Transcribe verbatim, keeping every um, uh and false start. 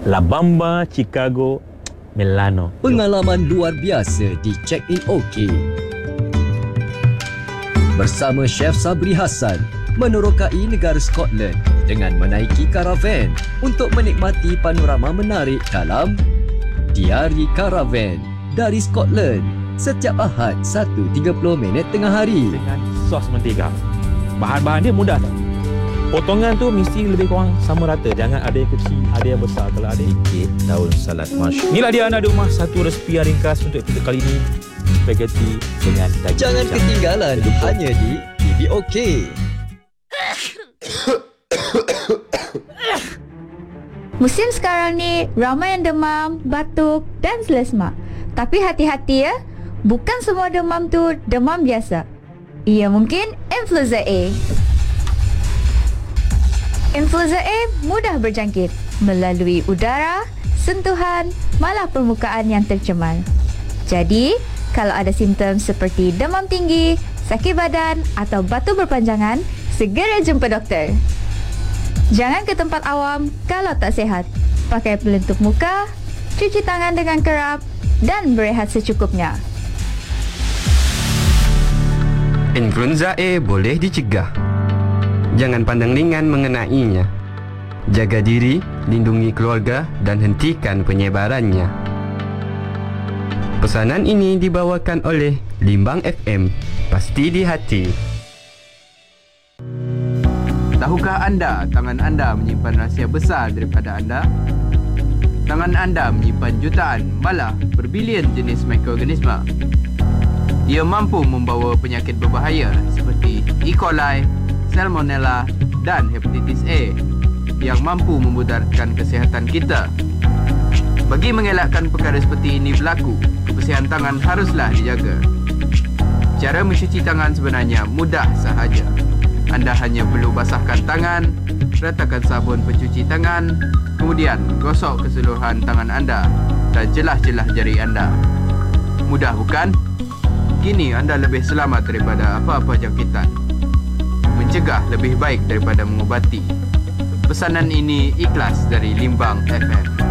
La Bamba Chicago Milano. Pengalaman luar biasa di Check-in OK. Bersama Chef Sabri Hassan menerokai negara Scotland dengan menaiki karavan untuk menikmati panorama menarik dalam Diari Karavan dari Scotland setiap Ahad satu tiga puluh minit tengah hari. Dengan sos mentega. Bahan-bahan dia mudah tak? Potongan tu mesti lebih kurang sama rata. Jangan ada yang kecil, ada yang besar. Kalau ada Sedikit daun salad mash. inilah dia anda di rumah. Satu resepi yang ringkas untuk episode kali ini. Spaghetti dengan daging Jangan kicap. ketinggalan hanya di T V OK. Musim sekarang ni ramai yang demam, batuk dan selesma. Tapi hati-hati ya, bukan semua demam tu demam biasa. Ia mungkin influenza A. Influenza A mudah berjangkit melalui udara, sentuhan, malah permukaan yang tercemar. Jadi, kalau ada simptom seperti demam tinggi, sakit badan atau batuk berpanjangan, segera jumpa doktor. Jangan ke tempat awam kalau tak sihat. Pakai pelitup muka, cuci tangan dengan kerap dan berehat secukupnya. Influenza A boleh dicegah. Jangan pandang ringan mengenainya. Jaga diri, lindungi keluarga dan hentikan penyebarannya. Pesanan ini dibawakan oleh Limbang F M. Pasti di hati. Tahukah anda tangan anda menyimpan rahsia besar daripada anda? Tangan anda menyimpan jutaan, malah berbilion jenis mikroorganisma. Ia mampu membawa penyakit berbahaya seperti E. coli, Salmonella dan hepatitis A yang mampu memudaratkan kesihatan kita. Bagi mengelakkan perkara seperti ini berlaku, kebersihan tangan haruslah dijaga. Cara mencuci tangan sebenarnya mudah sahaja. Anda hanya perlu basahkan tangan, ratakan sabun pencuci tangan, kemudian gosok keseluruhan tangan anda dan jelah-jelah jari anda. Mudah bukan? Kini anda lebih selamat daripada apa-apa jangkitan. Mencegah lebih baik daripada mengubati. Pesanan ini ikhlas dari Limbang F M.